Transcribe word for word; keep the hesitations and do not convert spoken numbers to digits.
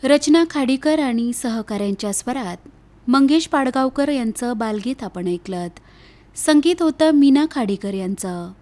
रचना खाडीकर आणि सहकाऱ्यांच्या स्वरात मंगेश पाडगावकर यांचं बालगीत आपण ऐकलं. संगीत होतं मीना खाडीकर यांचं.